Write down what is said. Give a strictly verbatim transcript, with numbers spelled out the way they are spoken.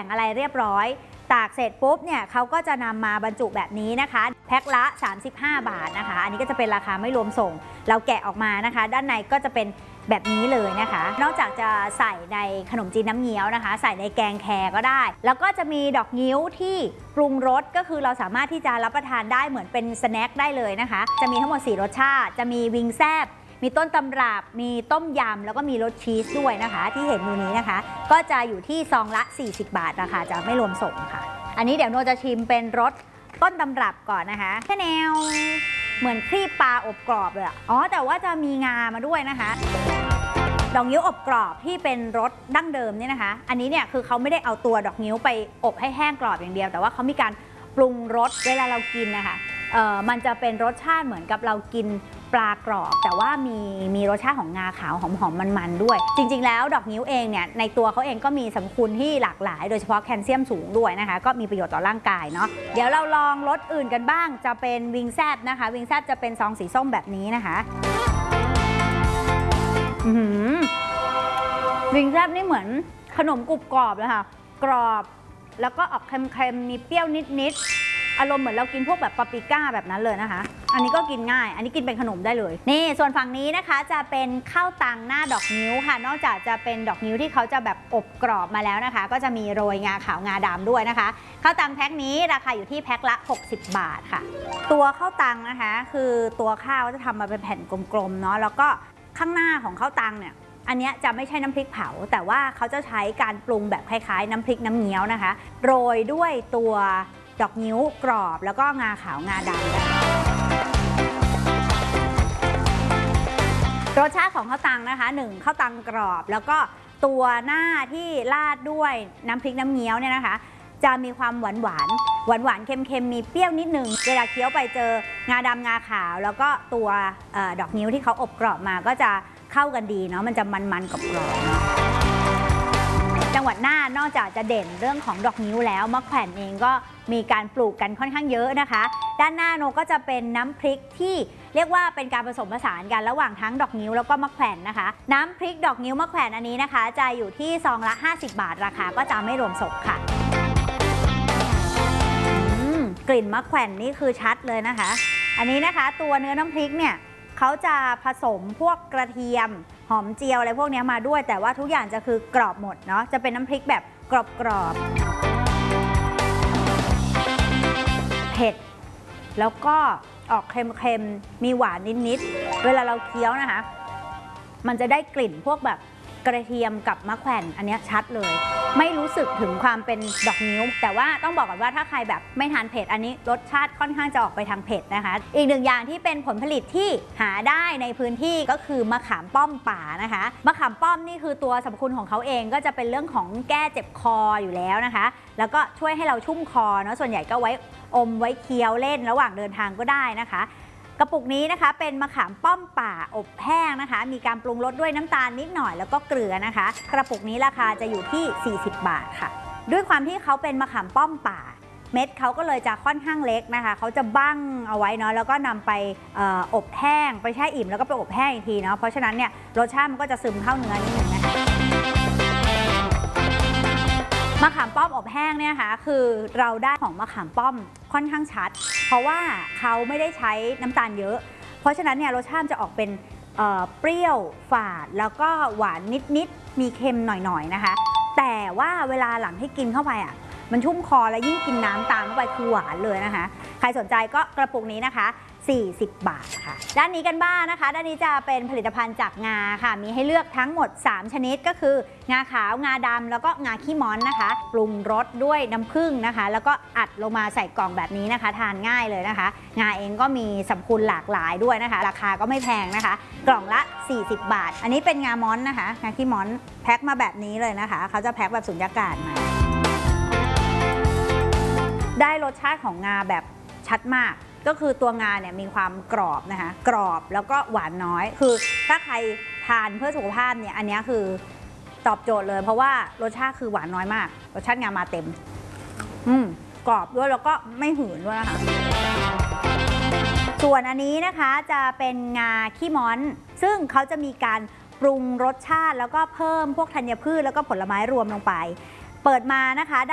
แต่งอะไรเรียบร้อยตากเสร็จปุ๊บเนี่ยเขาก็จะนำมาบรรจุแบบนี้นะคะแพ็คละสามสิบห้าบาทนะคะอันนี้ก็จะเป็นราคาไม่รวมส่งเราแกะออกมานะคะด้านในก็จะเป็นแบบนี้เลยนะคะนอกจากจะใส่ในขนมจีนน้ำเงี้ยวนะคะใส่ในแกงแคก็ได้แล้วก็จะมีดอกงิ้วที่ปรุงรสก็คือเราสามารถที่จะรับประทานได้เหมือนเป็นสแน็คได้เลยนะคะจะมีทั้งหมดสี่รสชาติจะมีวิงแซบมีต้นตำรับมีต้มยำแล้วก็มีรสชีสด้วยนะคะที่เห็นอยู่นี้นะคะก็จะอยู่ที่ซองละสี่สิบบาทราคาจะไม่รวมส่งค่ะอันนี้เดี๋ยวโนจะชิมเป็นรสต้นตำรับก่อนนะคะแค่แนวเหมือนครีบปลาอบกรอบเลยอ๋อแต่ว่าจะมีงามาด้วยนะคะดอกงิ้วอบกรอบที่เป็นรสดั้งเดิมเนี่ยนะคะอันนี้เนี่ยคือเขาไม่ได้เอาตัวดอกงิ้วไปอบให้แห้งกรอบอย่างเดียวแต่ว่าเขามีการปรุงรสเวลาเรากินนะคะเอ่อมันจะเป็นรสชาติเหมือนกับเรากินปลากรอบแต่ว่ามีมีรสชาติของงาขาวหอมๆมันๆด้วยจริงๆแล้วดอกงิ้วเองเนี่ยในตัวเขาเองก็มีสรรพคุณที่หลากหลายโดยเฉพาะแคลเซียมสูงด้วยนะคะก็มีประโยชน์ต่อร่างกายเนาะเดี๋ยวเราลองรสอื่นกันบ้างจะเป็นวิงแซบนะคะวิงแซบจะเป็นซองสีส้มแบบนี้นะคะอือวิงแซบนี่เหมือนขนมกรุบกรอบเลยค่ะกรอบแล้วก็ออกเค็มๆมีเปรี้ยวนิดๆอารมณ์เหมือนเรากินพวกแบบปาปริก้าแบบนั้นเลยนะคะอันนี้ก็กินง่ายอันนี้กินเป็นขนมได้เลยนี่ส่วนฝั่งนี้นะคะจะเป็นข้าวตังหน้าดอกนิ้วค่ะนอกจากจะเป็นดอกนิ้วที่เขาจะแบบอบกรอบมาแล้วนะคะก็จะมีโรยงาขาวงาดำด้วยนะคะข้าวตังแพ็คนี้ราคาอยู่ที่แพ็คละหกสิบบาทค่ะตัวข้าวตังนะคะคือตัวข้าวจะทำมาเป็นแผ่นกลมๆเนาะแล้วก็ข้างหน้าของข้าวตังเนี่ยอันนี้จะไม่ใช่น้ำพริกเผาแต่ว่าเขาจะใช้การปรุงแบบคล้ายๆน้ำพริกน้ำเงี้ยวนะคะโรยด้วยตัวดอกนิ้วกรอบแล้วก็งาขาวงาดำรสชาติของข้าวตังนะคะหนึ่งข้าวตังกรอบแล้วก็ตัวหน้าที่ราดด้วยน้ำพริกน้ำเงี้ยวเนี่ยนะคะจะมีความหวานหวานหวานหวานเค็มๆมีเปรี้ยวนิดนึงเวลาเคี้ยวไปเจองาดำงาขาวแล้วก็ตัวดอกนิ้วที่เขาอบกรอบมาก็จะเข้ากันดีเนาะมันจะมันๆกับกรอบจังหวัดน่านนอกจากจะเด่นเรื่องของดอกนิ้วแล้วมะแขวนเองก็มีการปลูกกันค่อนข้างเยอะนะคะด้านหน้าโนก็จะเป็นน้ำพริกที่เรียกว่าเป็นการผสมผสานกันระหว่างทั้งดอกนิ้วแล้วก็มะแขวนนะคะน้ำพริกดอกนิ้วมะแขวนอันนี้นะคะจะอยู่ที่ซองละห้าสิบบาทราคาก็จะไม่รวมส่งค่ะกลิ่นมะแขวนนี่คือชัดเลยนะคะอันนี้นะคะตัวเนื้อน้ำพริกเนี่ยเขาจะผสมพวกกระเทียมหอมเจียวอะไรพวกนี้มาด้วยแต่ว่าทุกอย่างจะคือกรอบหมดเนาะจะเป็นน้ำพริกแบบกรอบๆเผ็ดแล้วก็ออกเค็มๆมีหวานนิดๆเวลาเราเคี้ยวนะคะมันจะได้กลิ่นพวกแบบกระเทียมกับมะแขวนอันนี้ชัดเลยไม่รู้สึกถึงความเป็นดอกนิ้วแต่ว่าต้องบอกก่อนว่าถ้าใครแบบไม่ทานเผ็ดอันนี้รสชาติค่อนข้างจะออกไปทางเผ็ดนะคะอีกหนึ่งอย่างที่เป็นผลผลิตที่หาได้ในพื้นที่ก็คือมะขามป้อมป่านะคะมะขามป้อมนี่คือตัวสรรพคุณของเขาเองก็จะเป็นเรื่องของแก้เจ็บคออยู่แล้วนะคะแล้วก็ช่วยให้เราชุ่มคอเนาะส่วนใหญ่ก็ไว้อมไว้เคี้ยวเล่นระหว่างเดินทางก็ได้นะคะกระปุกนี้นะคะเป็นมะขามป้อมป่าอบแห้งนะคะมีการปรุงรสด้วยน้ำตาลนิดหน่อยแล้วก็เกลือนะคะกระปุกนี้ราคาจะอยู่ที่สี่สิบบาทค่ะด้วยความที่เขาเป็นมะขามป้อมป่าเม็ดเขาก็เลยจะค่อนข้างเล็กนะคะเขาจะบั้งเอาไว้เนาะแล้วก็นำไปออบแห้งไปแช่อิ่มแล้วก็ไปอบแห้งอีกทีเนาะเพราะฉะนั้นเนี่ยรสชาติมันก็จะซึมเข้าเนื้อนิดนึงนะคะมะขามป้อมอบแห้งเนี่ยค่ะคือเราได้ของมะขามป้อมค่อนข้างชัดเพราะว่าเขาไม่ได้ใช้น้ำตาลเยอะเพราะฉะนั้นเนี่ยรสชาติจะออกเป็นเอ่อเปรี้ยวฝาดแล้วก็หวานนิดๆมีเค็มหน่อยๆนะคะแต่ว่าเวลาหลังที่กินเข้าไปอ่ะมันชุ่มคอและยิ่งกินน้ำตามเข้าไปคือหวานเลยนะคะใครสนใจก็กระปุกนี้นะคะสี่สิบบาทค่ะด้านนี้กันบ้างนะคะด้านนี้จะเป็นผลิตภัณฑ์จากงาค่ะมีให้เลือกทั้งหมดสามชนิดก็คืองาขาวงาดำแล้วก็งาขี้ม้อนนะคะปรุงรสด้วยน้ำผึ้งนะคะแล้วก็อัดลงมาใส่กล่องแบบนี้นะคะทานง่ายเลยนะคะงาเองก็มีสรรพคุณหลากหลายด้วยนะคะราคาก็ไม่แพงนะคะกล่องละสี่สิบบาทอันนี้เป็นงาม้อนนะคะงาขี้ม้อนแพ็คมาแบบนี้เลยนะคะเขาจะแพ็คแบบสุญญากาศมาได้รสชาติของงาแบบชัดมากก็คือตัวงาเนี่ยมีความกรอบนะคะกรอบแล้วก็หวานน้อยคือถ้าใครทานเพื่อสุขภาพเนี่ยอันนี้คือตอบโจทย์เลยเพราะว่ารสชาติคือหวานน้อยมากรสชาติงามาเต็มอืมกรอบด้วยแล้วก็ไม่หืนด้วยนะคะส่วนอันนี้นะคะจะเป็นงาขี้ม้อนซึ่งเขาจะมีการปรุงรสชาติแล้วก็เพิ่มพวกธัญพืชแล้วก็ผลไม้รวมลงไปเปิดมานะคะ